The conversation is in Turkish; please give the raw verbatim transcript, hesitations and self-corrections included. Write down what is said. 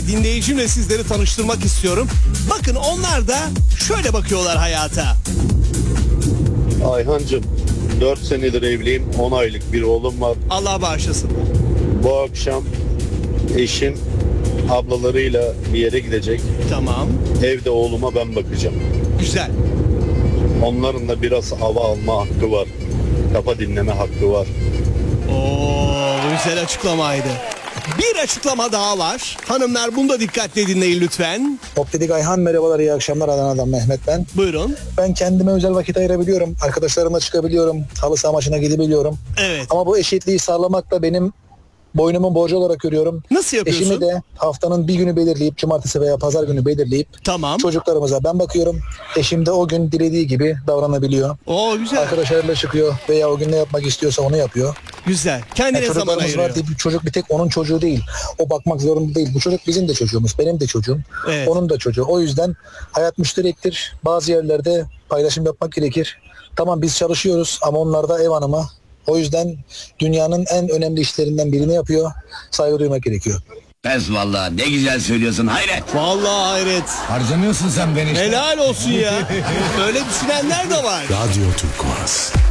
Dinleyicimle sizleri tanıştırmak istiyorum. Bakın onlar da şöyle bakıyorlar hayata. Ayhancığım, dört senedir evliyim, on aylık bir oğlum var. Allah bağışlasın. Bu akşam eşim ablalarıyla bir yere gidecek. Tamam. Evde oğluma ben bakacağım. Güzel. Onların da biraz hava alma hakkı var. Kafa dinleme hakkı var. Oo, güzel açıklamaydı. Bir açıklama daha var. Hanımlar bunu da dikkatle dinleyin lütfen. Optedik Ayhan, merhabalar, iyi akşamlar. Adana'dan Mehmet ben. Buyurun. Ben kendime özel vakit ayırabiliyorum. Arkadaşlarımla çıkabiliyorum. Halı saha maçına gidebiliyorum. Evet. Ama bu eşitliği sağlamak da benim boynumun borcu olarak görüyorum. Nasıl yapıyorsun? Eşimi de haftanın bir günü belirleyip, cumartesi veya pazar günü belirleyip Tamam. çocuklarımıza ben bakıyorum. Eşim de o gün dilediği gibi davranabiliyor. Oo, güzel. Arkadaşlarıyla çıkıyor veya o gün ne yapmak istiyorsa onu yapıyor. Güzel. Kendine Yani zaman çocuklarımız ayırıyor. var diye bir çocuk bir tek onun çocuğu değil. O bakmak zorunda değil. Bu çocuk bizim de çocuğumuz. Benim de çocuğum. Evet. Onun da çocuğu. O yüzden hayat müşterektir. Bazı yerlerde paylaşım yapmak gerekir. Tamam, biz çalışıyoruz ama onlar da ev hanımı. O yüzden dünyanın en önemli işlerinden birini yapıyor. Saygı duymak gerekiyor. Pes vallahi, ne güzel söylüyorsun, hayret. Vallahi hayret. Harcanıyorsun sen beni işte. Helal olsun ya. Öyle düşünenler de var. Radyo Turkuaz.